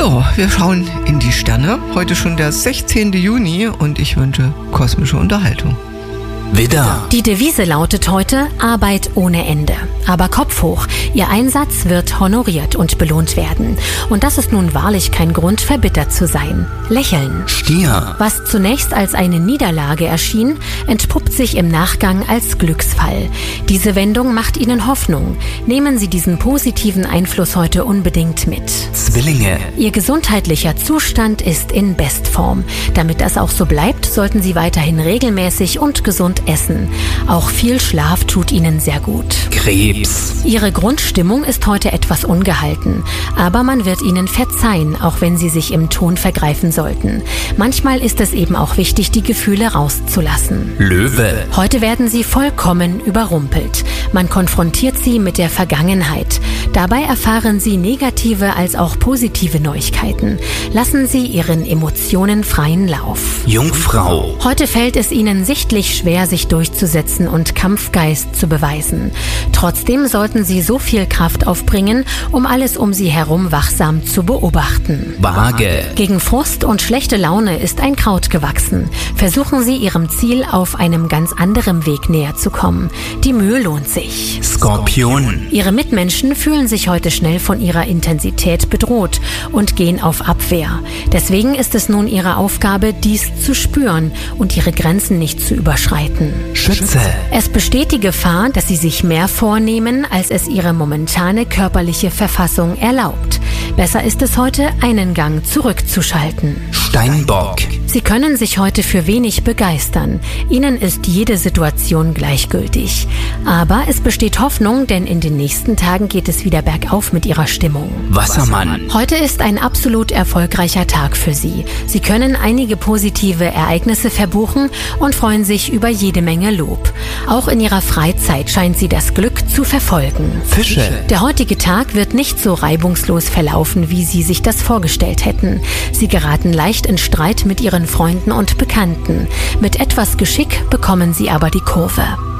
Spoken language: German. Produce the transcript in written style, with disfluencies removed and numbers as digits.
So, wir schauen in die Sterne. Heute schon der 16. Juni und ich wünsche kosmische Unterhaltung. Widder. Die Devise lautet heute Arbeit ohne Ende. Aber Kopf hoch, Ihr Einsatz wird honoriert und belohnt werden. Und das ist nun wahrlich kein Grund, verbittert zu sein. Lächeln. Stier. Was zunächst als eine Niederlage erschien, entpuppt sich im Nachgang als Glücksfall. Diese Wendung macht Ihnen Hoffnung. Nehmen Sie diesen positiven Einfluss heute unbedingt mit. Zwillinge. Ihr gesundheitlicher Zustand ist in Bestform. Damit das auch so bleibt, sollten Sie weiterhin regelmäßig und gesund essen. Auch viel Schlaf tut Ihnen sehr gut. Krebs. Ihre Grundstimmung ist heute etwas ungehalten, aber man wird Ihnen verzeihen, auch wenn Sie sich im Ton vergreifen sollten. Manchmal ist es eben auch wichtig, die Gefühle rauszulassen. Löwe. Heute werden Sie vollkommen überrumpelt. Man konfrontiert Sie mit der Vergangenheit. Dabei erfahren Sie negative als auch positive Neuigkeiten. Lassen Sie Ihren Emotionen freien Lauf. Jungfrau. Heute fällt es Ihnen sichtlich schwer, sich durchzusetzen und Kampfgeist zu beweisen. Trotzdem sollten Sie so viel Kraft aufbringen, um alles um Sie herum wachsam zu beobachten. Waage. Gegen Frust und schlechte Laune ist ein Kraut gewachsen. Versuchen Sie Ihrem Ziel auf einem ganz anderen Weg näher zu kommen. Die Mühe lohnt sich. Skorpion. Ihre Mitmenschen fühlen sich heute schnell von ihrer Intensität bedroht und gehen auf Abwehr. Deswegen ist es nun Ihre Aufgabe, dies zu spüren und Ihre Grenzen nicht zu überschreiten. Schütze. Es besteht die Gefahr, dass Sie sich mehr vornehmen, als es Ihre momentane körperliche Verfassung erlaubt. Besser ist es heute, einen Gang zurückzuschalten. Steinbock. Sie können sich heute für wenig begeistern. Ihnen ist jede Situation gleichgültig. Aber es besteht Hoffnung, denn in den nächsten Tagen geht es wieder bergauf mit Ihrer Stimmung. Wassermann. Heute ist ein absolut erfolgreicher Tag für Sie. Sie können einige positive Ereignisse verbuchen und freuen sich über jede Menge Lob. Auch in Ihrer Freizeit scheint Sie das Glück zu verfolgen. Fische. Der heutige Tag wird nicht so reibungslos verlaufen, wie Sie sich das vorgestellt hätten. Sie geraten leicht in Streit mit Ihren Freunden und Bekannten. Mit etwas Geschick bekommen Sie aber die Kurve.